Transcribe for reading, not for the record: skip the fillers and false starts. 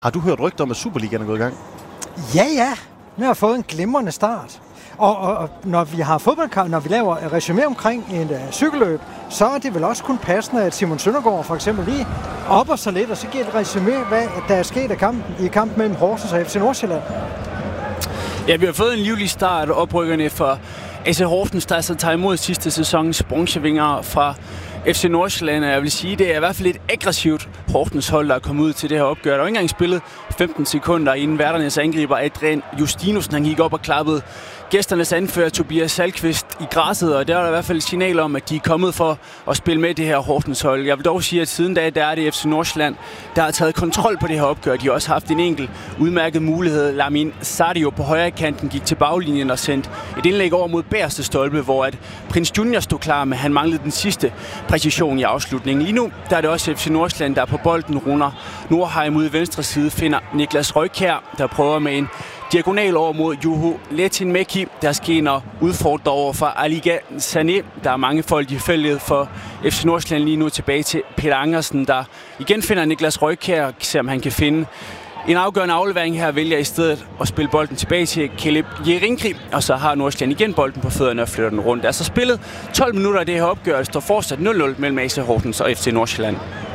Har du hørt rygter om, at Superligaen er gået i gang? Ja. Vi har fået en glimrende start. Og når vi har fodboldkamp, når vi laver resumé omkring en cykelløb, så er det vel også kun passende, at Simon Søndergaard for eksempel lige opper sig lidt, og så giver et resumé, hvad der er sket i kampen mellem Horsens og FC Nordsjælland. Ja, vi har fået en livlig start, oprykkerne for AC Horsens, der så tager imod sidste sæsons bronzevinger fra FC Nordsjælland. Jeg vil sige, det er i hvert fald et aggressivt Horsens hold, der er kommet ud til det her opgør. Der var ikke engang spillet 15 sekunder inden værternes angriber Adrian Justinussen, han gik op og klappede gæsternes anfører Tobias Salkvist i græsset, og der er der i hvert fald et signal om, at de er kommet for at spille med det her Horsens hold. Jeg vil dog sige, at siden da, der er det FC Nordsjælland, der har taget kontrol på det her opgør. De har også haft en enkelt udmærket mulighed. Lamin Sadio på højre kanten gik til baglinjen og sendte et indlæg over mod bagerste stolpe, hvor at Prins Junior stod klar, men han manglede den sidste præcision i afslutningen. Lige nu der er det også FC Nordsjælland, der er på bolden. Runder Nordheim ude i venstre side finder Niklas Røykjær, der prøver med en diagonal over mod Juho Lehtinen-Mekki, der skener udfordrer over for Aliga Sané. Der er mange folk i feltet for FC Nordsjælland lige nu, tilbage til Peter Angersen, der igen finder Niklas Røykjær, ser om han kan finde en afgørende aflevering her, vælger i stedet at spille bolden tilbage til Keleb Jerinkri, og så har Nordsjælland igen bolden på fødderne og flytter den rundt. Der er så spillet 12 minutter af det her opgør, det står fortsat 0-0 mellem AC Horsens og FC Nordsjælland.